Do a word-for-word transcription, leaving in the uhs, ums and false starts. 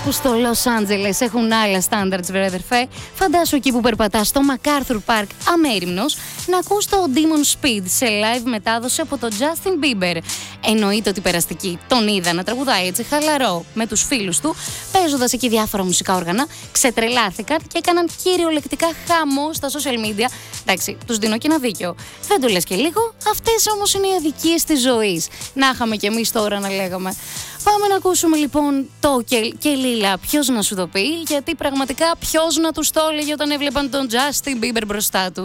που στο Λος Άντζελες έχουν άλλα standards, βρε αδερφέ, φαντάσου εκεί που περπατάς στο MacArthur Park αμέριμνος να ακούς το Demon Speed σε live μετάδοση από τον Justin Bieber. Εννοείται ότι περαστική τον είδα να τραγουδάει έτσι χαλαρό με τους φίλους του, παίζοντας εκεί διάφορα μουσικά όργανα, ξετρελάθηκαν και έκαναν κυριολεκτικά χαμό στα social media. Εντάξει, τους δίνω και ένα δίκιο. Δεν το λες και λίγο, αυτές όμως είναι οι αδικίες της ζωής. Να είχαμε κι εμείς τώρα να λέγαμε. Πάμε να ακούσουμε λοιπόν το και, και Λίλα, ποιος να σου το πει, γιατί πραγματικά ποιος να τους το έλεγε όταν έβλεπαν τον Justin Bieber μπροστά του.